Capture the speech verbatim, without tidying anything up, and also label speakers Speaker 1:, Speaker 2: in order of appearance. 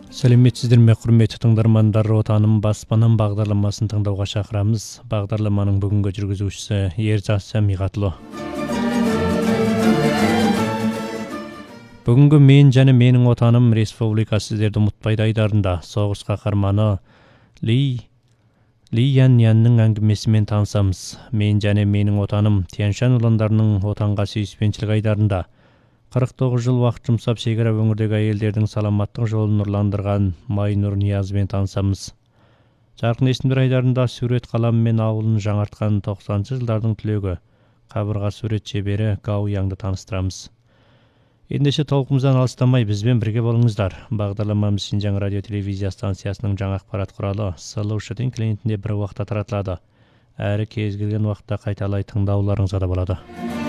Speaker 1: Сәлеметсіздер ме, құрметті тыңдармандар, Отаным баспанам бағдарламасын тыңдауға шақырамыз. Бағдарламаның бүгінгі жүргізушісі Ерзат Сәмиғатлы. Бүгінгі мен және менің отаным республика сіздерді ұмытпайды айдарында соғыс қаһарманы Ли Ли Ян Янның әңгімесімен танысамыз. Мен және менің отаным Тянь-Шань ұландарының отанға сүйіспеншілік айдарында қырық тоғыз жыл уақыт жұмсап шекара өңірдегі әйелдердің саламаттық жолын нұрландырған Майнұр Ниязбен танысамыз. Жарқын есімдер айдарында сурет қалам мен ауылын жаңартқан тоқсаныншы жылдардың түлегі қабырға сурет шебері Гау Янды таныстырамыз. Ендеше толқымыздан алыстамай бізбен бірге болыңыздар. Бағдарламамыз Шинжаң радио телевизия станциясының жаңа ақпарат құралы Сұлу Шытын клиентінде бір уақытта таратылады. Әрі кез келген уақытта қайталай тыңдауларыңызға да болады.